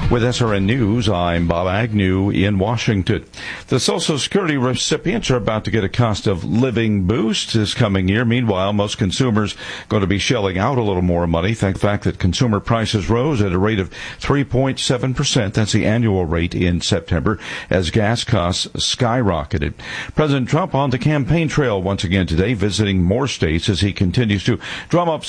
With SRN News, I'm Bob Agnew in Washington. The Social Security recipients are about to get a cost of living boost this coming year. Meanwhile, most consumers going to be shelling out a little more money, thanks to the fact that consumer prices rose at a rate of 3.7%. That's the annual rate in September, as gas costs skyrocketed. President Trump on the campaign trail once again today, visiting more states as he continues to drum up